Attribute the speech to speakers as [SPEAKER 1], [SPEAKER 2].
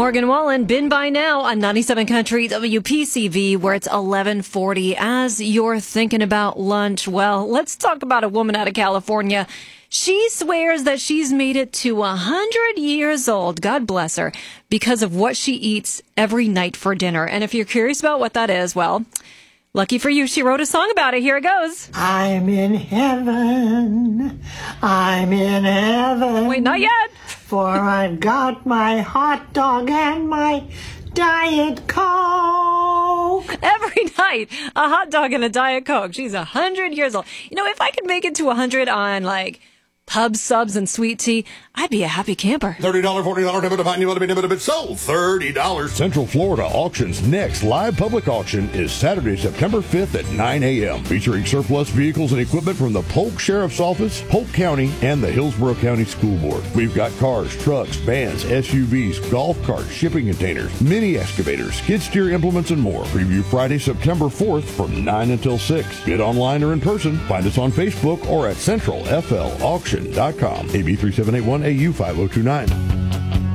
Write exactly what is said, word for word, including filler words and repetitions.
[SPEAKER 1] Morgan Wallen, been by now on ninety-seven Country W P C V, where it's eleven forty. As you're thinking about lunch, well, let's talk about a woman out of California. She swears that she's made it to one hundred years old, God bless her, because of what she eats every night for dinner. And if you're curious about what that is, well, lucky for you, she wrote a song about it. Here it goes.
[SPEAKER 2] I'm in heaven. I'm in heaven.
[SPEAKER 1] Wait, not yet.
[SPEAKER 2] For I've got my hot dog and my Diet Coke.
[SPEAKER 1] Every night, a hot dog and a Diet Coke. She's one hundred years old. You know, if I could make it to one hundred on, like, pub subs and sweet tea, I'd be a happy camper.
[SPEAKER 3] thirty dollars, forty dollars, nibble divine, you want to be nibble bit sold. thirty dollars.
[SPEAKER 4] Central Florida Auction's next live public auction is Saturday, September fifth at nine a.m. featuring surplus vehicles and equipment from the Polk Sheriff's Office, Polk County, and the Hillsborough County School Board. We've got cars, trucks, vans, S U Vs, golf carts, shipping containers, mini excavators, skid steer implements, and more. Preview Friday, September fourth from nine until six. Bid online or in person. Find us on Facebook or at central f l auction dot com. A B three seven eight one A U five oh two nine.